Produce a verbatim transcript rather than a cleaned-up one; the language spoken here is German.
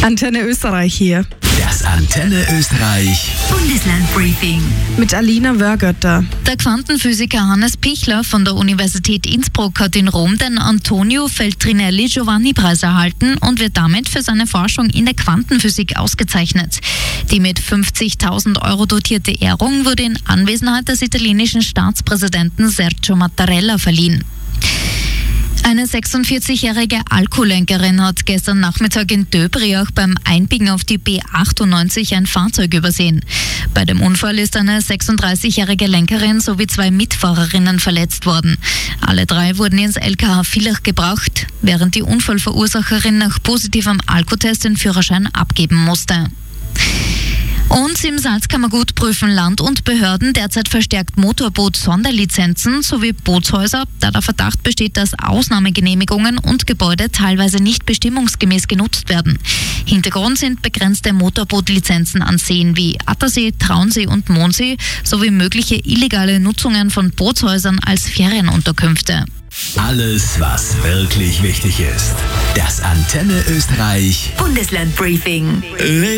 Antenne Österreich hier. Das Antenne Österreich Bundeslandbriefing Mit Alina Wörgötter. Der Quantenphysiker Hannes Pichler von der Universität Innsbruck hat in Rom den Antonio Feltrinelli Giovanni Preis erhalten und wird damit für seine Forschung in der Quantenphysik ausgezeichnet. Die mit fünfzigtausend Euro dotierte Ehrung wurde in Anwesenheit des italienischen Staatspräsidenten Sergio Mattarella verliehen. Eine sechsundvierzigjährige Alkoholenkerin hat gestern Nachmittag in Döbriach beim Einbiegen auf die B achtundneunzig ein Fahrzeug übersehen. Bei dem Unfall ist eine sechsunddreißigjährige Lenkerin sowie zwei Mitfahrerinnen verletzt worden. Alle drei wurden ins L K H Villach gebracht, während die Unfallverursacherin nach positivem Alkotest den Führerschein abgeben musste. Und im Salzkammergut prüfen Land und Behörden derzeit verstärkt Motorboot-Sonderlizenzen sowie Bootshäuser, da der Verdacht besteht, dass Ausnahmegenehmigungen und Gebäude teilweise nicht bestimmungsgemäß genutzt werden. Hintergrund sind begrenzte Motorbootlizenzen an Seen wie Attersee, Traunsee und Mondsee sowie mögliche illegale Nutzungen von Bootshäusern als Ferienunterkünfte. Alles, was wirklich wichtig ist. Das Antenne Österreich Bundeslandbriefing.